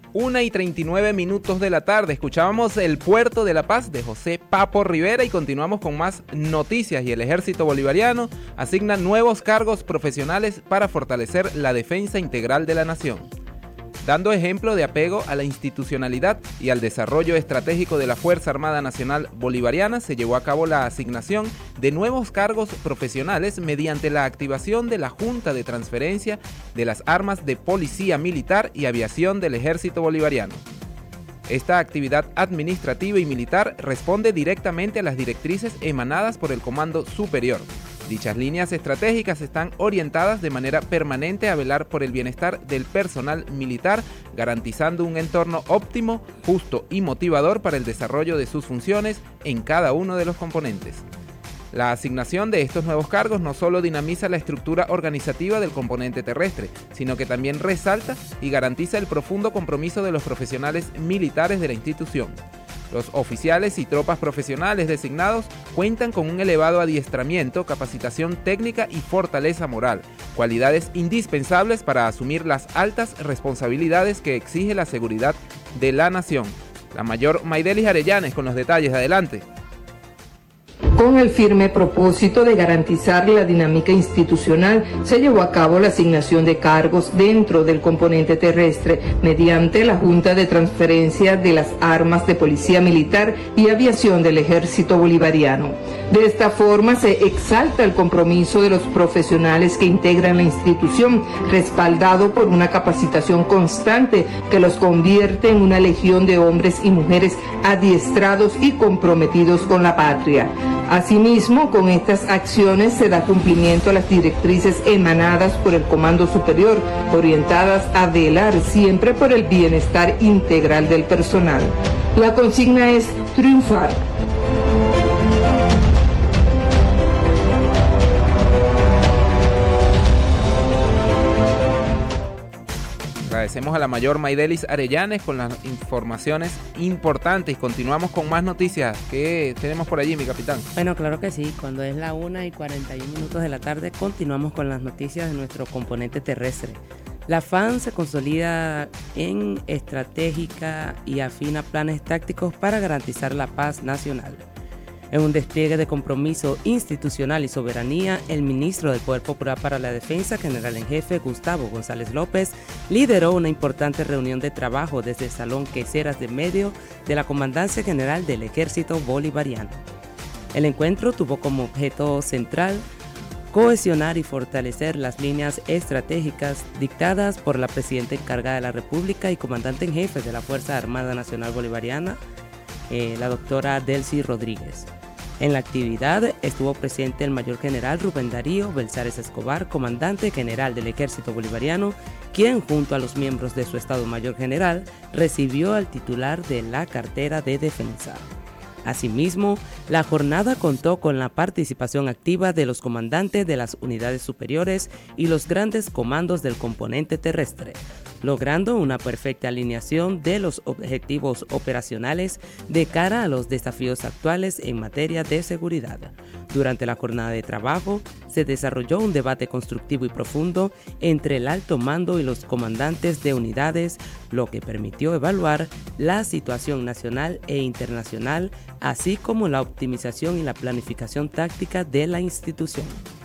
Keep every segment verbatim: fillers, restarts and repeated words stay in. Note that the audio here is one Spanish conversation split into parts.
una y treinta y nueve minutos de la tarde. Escuchábamos El Puerto de la Paz de José Papo Rivera y continuamos con más noticias. Y el Ejército Bolivariano asigna nuevos cargos profesionales para fortalecer la defensa integral de la nación. Dando ejemplo de apego a la institucionalidad y al desarrollo estratégico de la Fuerza Armada Nacional Bolivariana, se llevó a cabo la asignación de nuevos cargos profesionales mediante la activación de la Junta de Transferencia de las Armas de Policía Militar y Aviación del Ejército Bolivariano. Esta actividad administrativa y militar responde directamente a las directrices emanadas por el Comando Superior. Dichas líneas estratégicas están orientadas de manera permanente a velar por el bienestar del personal militar, garantizando un entorno óptimo, justo y motivador para el desarrollo de sus funciones en cada uno de los componentes. La asignación de estos nuevos cargos no solo dinamiza la estructura organizativa del componente terrestre, sino que también resalta y garantiza el profundo compromiso de los profesionales militares de la institución. Los oficiales y tropas profesionales designados cuentan con un elevado adiestramiento, capacitación técnica y fortaleza moral, cualidades indispensables para asumir las altas responsabilidades que exige la seguridad de la nación. La mayor Maydelis Arellanes con los detalles. Adelante. Con el firme propósito de garantizar la dinámica institucional, se llevó a cabo la asignación de cargos dentro del componente terrestre mediante la Junta de Transferencia de las Armas de Policía Militar y Aviación del Ejército Bolivariano. De esta forma se exalta el compromiso de los profesionales que integran la institución, respaldado por una capacitación constante que los convierte en una legión de hombres y mujeres adiestrados y comprometidos con la patria. Asimismo, con estas acciones se da cumplimiento a las directrices emanadas por el Comando Superior, orientadas a velar siempre por el bienestar integral del personal. La consigna es triunfar. Agradecemos a la mayor Maydelis Arellanes con las informaciones importantes. Continuamos con más noticias. ¿Qué tenemos por allí, mi capitán? Bueno, claro que sí. Cuando es la una y cuarenta y un minutos de la tarde, continuamos con las noticias de nuestro componente terrestre. La F A N se consolida en estratégica y afina planes tácticos para garantizar la paz nacional. En un despliegue de compromiso institucional y soberanía, el ministro del Poder Popular para la Defensa, general en jefe Gustavo González López, lideró una importante reunión de trabajo desde el Salón Queseras de Medio de la Comandancia General del Ejército Bolivariano. El encuentro tuvo como objeto central cohesionar y fortalecer las líneas estratégicas dictadas por la Presidenta encargada de la República y Comandante en Jefe de la Fuerza Armada Nacional Bolivariana, eh, la doctora Delcy Rodríguez. En la actividad estuvo presente el mayor general Rubén Darío Belzares Escobar, comandante general del Ejército Bolivariano, quien junto a los miembros de su Estado Mayor General recibió al titular de la cartera de defensa. Asimismo, la jornada contó con la participación activa de los comandantes de las unidades superiores y los grandes comandos del componente terrestre, logrando una perfecta alineación de los objetivos operacionales de cara a los desafíos actuales en materia de seguridad. Durante la jornada de trabajo, se desarrolló un debate constructivo y profundo entre el alto mando y los comandantes de unidades, lo que permitió evaluar la situación nacional e internacional, así como la optimización y la planificación táctica de la institución.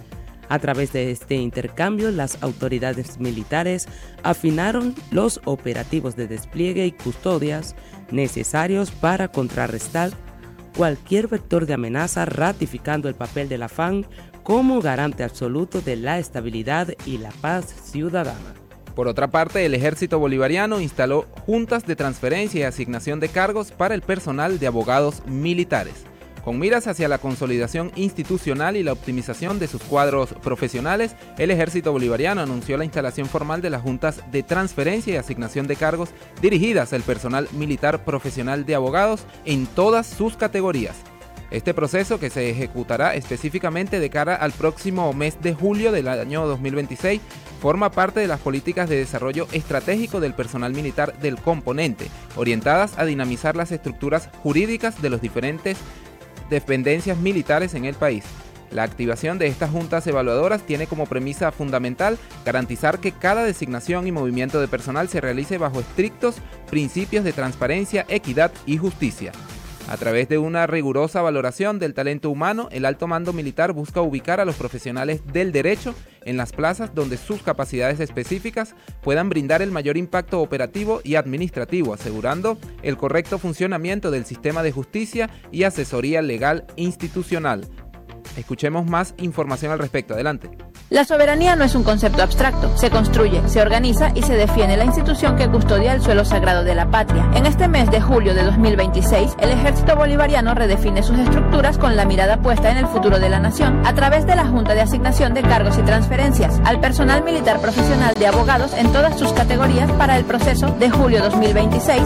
A través de este intercambio, las autoridades militares afinaron los operativos de despliegue y custodias necesarios para contrarrestar cualquier vector de amenaza, ratificando el papel de la F A N como garante absoluto de la estabilidad y la paz ciudadana. Por otra parte, el Ejército Bolivariano instaló juntas de transferencia y asignación de cargos para el personal de abogados militares. Con miras hacia la consolidación institucional y la optimización de sus cuadros profesionales, el Ejército Bolivariano anunció la instalación formal de las juntas de transferencia y asignación de cargos dirigidas al personal militar profesional de abogados en todas sus categorías. Este proceso, que se ejecutará específicamente de cara al próximo mes de julio del año dos mil veintiséis, forma parte de las políticas de desarrollo estratégico del personal militar del componente, orientadas a dinamizar las estructuras jurídicas de los diferentes dependencias militares en el país. La activación de estas juntas evaluadoras tiene como premisa fundamental garantizar que cada designación y movimiento de personal se realice bajo estrictos principios de transparencia, equidad y justicia. A través de una rigurosa valoración del talento humano, el alto mando militar busca ubicar a los profesionales del derecho en las plazas donde sus capacidades específicas puedan brindar el mayor impacto operativo y administrativo, asegurando el correcto funcionamiento del sistema de justicia y asesoría legal institucional. Escuchemos más información al respecto. Adelante. La soberanía no es un concepto abstracto, se construye, se organiza y se defiende la institución que custodia el suelo sagrado de la patria. En este mes de julio de dos mil veintiséis, el Ejército Bolivariano redefine sus estructuras con la mirada puesta en el futuro de la nación a través de la Junta de Asignación de Cargos y Transferencias al personal militar profesional de abogados en todas sus categorías para el proceso de julio dos mil veintiséis